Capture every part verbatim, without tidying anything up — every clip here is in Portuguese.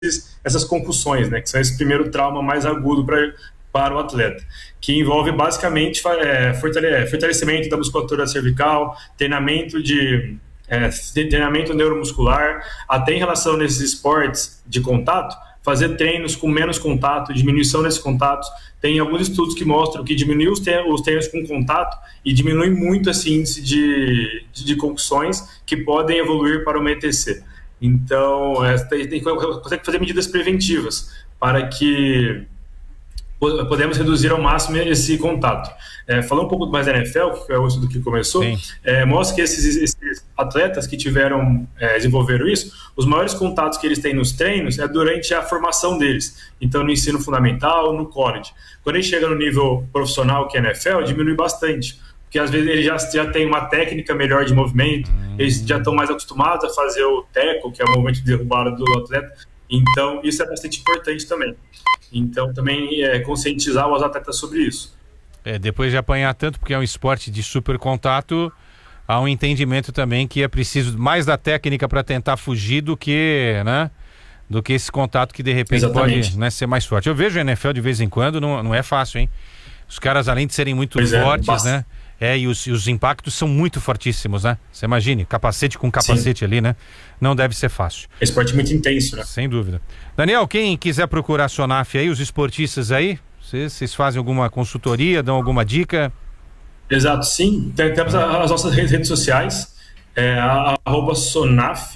essas concussões, né, que são esse primeiro trauma mais agudo pra, para o atleta, que envolve basicamente é, fortalecimento da musculatura cervical, treinamento de é, treinamento neuromuscular, até em relação nesses esportes de contato, fazer treinos com menos contato, diminuição desses contatos. Tem alguns estudos que mostram que diminui os treinos com contato e diminui muito esse índice de, de, de concussões que podem evoluir para o M T C. Então, é, tem, tem, consegue fazer medidas preventivas para que podemos reduzir ao máximo esse contato. É, falando um pouco mais da N F L, que é o estudo que começou, é, mostra que esses, esses atletas que tiveram, é, desenvolveram isso, os maiores contatos que eles têm nos treinos é durante a formação deles. Então, no ensino fundamental, no college. Quando eles chegam no nível profissional, que é a N F L, diminui bastante. Porque às vezes eles já, já têm uma técnica melhor de movimento, eles já estão mais acostumados a fazer o tackle, que é o movimento de derrubada do atleta. Então, isso é bastante importante também. Então, também é conscientizar os atletas sobre isso. É, depois de apanhar tanto, porque é um esporte de super contato, há um entendimento também que é preciso mais da técnica para tentar fugir do que, né, do que esse contato que de repente Exatamente. pode, né, ser mais forte. Eu vejo a N F L de vez em quando, não, não é fácil, hein? Os caras, além de serem muito pois fortes, é, né? É, e os, e os impactos são muito fortíssimos, né? Você imagine, capacete com capacete Sim. ali, né? Não deve ser fácil. É esporte muito intenso, né? Sem dúvida. Daniel, quem quiser procurar a Sonaf aí, os esportistas aí, vocês, vocês fazem alguma consultoria, dão alguma dica? Exato, sim. Temos as nossas redes sociais, é, arroba Sonaf,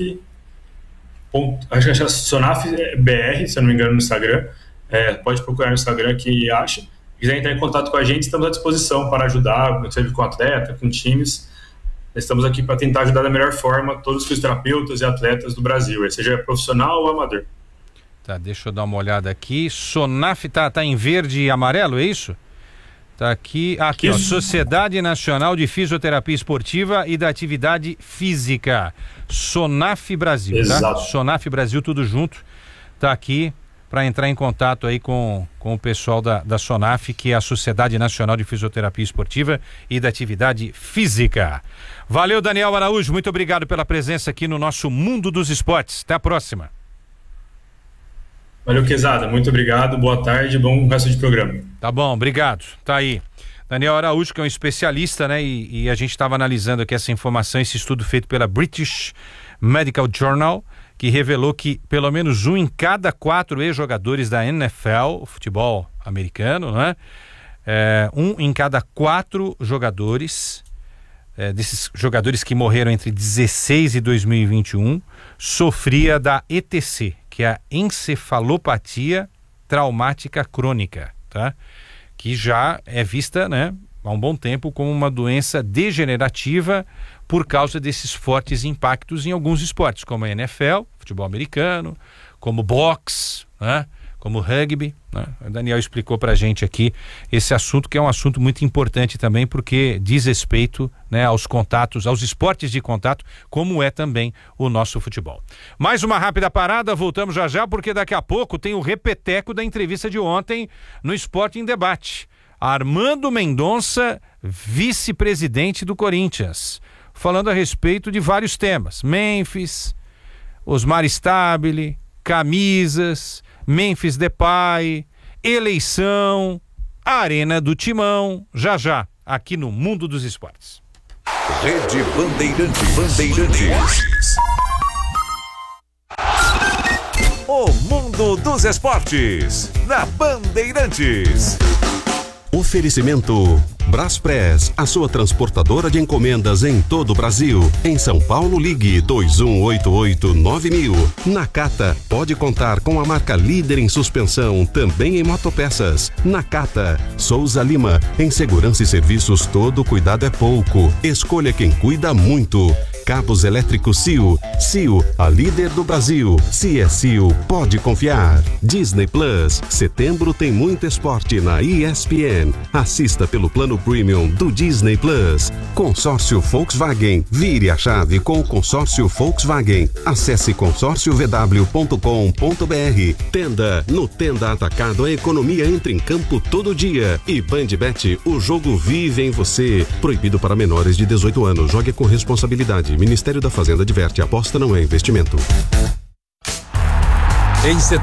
ponto, acho que é Sonaf B R, se eu não me engano, no Instagram. É, pode procurar no Instagram que acha. Se quiser entrar em contato com a gente, estamos à disposição para ajudar, seja com atleta, com times. Estamos aqui para tentar ajudar da melhor forma todos os fisioterapeutas e atletas do Brasil, seja profissional ou amador. Tá, deixa eu dar uma olhada aqui. Sonaf tá, tá em verde e amarelo, é isso? Tá aqui, aqui ó, Sociedade Nacional de Fisioterapia Esportiva e da Atividade Física. Sonaf Brasil, Exato. tá? Sonaf Brasil, tudo junto. Tá aqui para entrar em contato aí com, com o pessoal da, da Sonaf, que é a Sociedade Nacional de Fisioterapia Esportiva e da Atividade Física. Valeu, Daniel Araújo, muito obrigado pela presença aqui no nosso Mundo dos Esportes. Até a próxima. Valeu, Quezada, muito obrigado, boa tarde, bom resto de programa. Tá bom, obrigado, tá aí. Daniel Araújo, que é um especialista, né, e, e a gente estava analisando aqui essa informação, esse estudo feito pela British Medical Journal, que revelou que pelo menos um em cada quatro ex-jogadores da N F L, o futebol americano, né? É, um em cada quatro jogadores, é, desses jogadores que morreram entre dezesseis e dois mil e vinte e um, sofria da E T C, que é a encefalopatia traumática crônica, tá? Que já é vista, né, há um bom tempo como uma doença degenerativa por causa desses fortes impactos em alguns esportes, como a N F L, futebol americano, como boxe, né? Como rugby, né? O Daniel explicou pra gente aqui esse assunto, que é um assunto muito importante também, porque diz respeito, né, aos contatos, aos esportes de contato, como é também o nosso futebol. Mais uma rápida parada, voltamos já já, porque daqui a pouco tem o repeteco da entrevista de ontem no Esporte em Debate. Armando Mendonça, vice-presidente do Corinthians, falando a respeito de vários temas: Memphis, Osmar Stabile, camisas, Memphis Depay, eleição, a Arena do Timão, já já, aqui no Mundo dos Esportes. Rede Bandeirantes. Bandeirantes. O Mundo dos Esportes, na Bandeirantes. Oferecimento Braspress, a sua transportadora de encomendas em todo o Brasil. Em São Paulo, ligue dois um oito oito nove mil. Nakata, pode contar com a marca líder em suspensão, também em motopeças. Nakata. Souza Lima, em segurança e serviços todo cuidado é pouco. Escolha quem cuida muito. Cabos elétricos C I O. C I O, a líder do Brasil. Se é C I O, pode confiar. Disney Plus. Setembro tem muito esporte na E S P N. Assista pelo plano Premium do Disney Plus. Consórcio Volkswagen. Vire a chave com o consórcio Volkswagen. Acesse consórcio v w ponto com ponto b r. Tenda. No Tenda Atacado, a economia entra em campo todo dia. E Bandbet, o jogo vive em você. Proibido para menores de dezoito anos. Jogue com responsabilidade. Ministério da Fazenda adverte: aposta não é investimento. em setembro.